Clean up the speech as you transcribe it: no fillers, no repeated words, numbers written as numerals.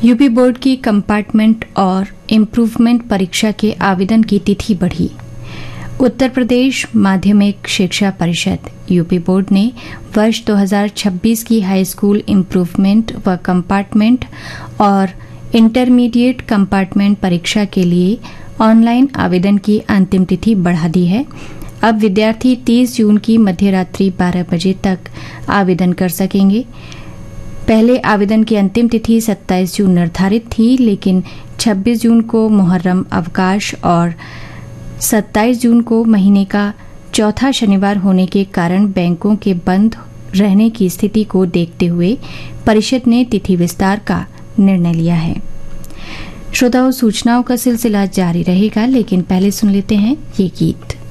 UP board की compartment और improvement परीक्षा के आवेदन की तिथि बढ़ी। उत्तर प्रदेश माध्यमिक शिक्षा परिषद यूपी बोर्ड ने वर्ष 2026 की हाई स्कूल इम्प्रूवमेंट व कंपार्टमेंट और इंटरमीडिएट कंपार्टमेंट परीक्षा के लिए ऑनलाइन आवेदन की अंतिम तिथि बढ़ा दी है। अब विद्यार्थी 30 जून की मध्यरात्रि 12 बजे तक आवेदन कर सकेंगे। पहले आवेदन की अंतिम तिथि 27 जून निर्धारित थी, लेकिन 26 जून को मुहर्रम अवकाश और 27 जून को महीने का चौथा शनिवार होने के कारण बैंकों के बंद रहने की स्थिति को देखते हुए परिषद ने तिथि विस्तार का निर्णय लिया है। श्रोताओं, सूचनाओं का सिलसिला जारी रहेगा, लेकिन पहले सुन लेते हैं ये गीत।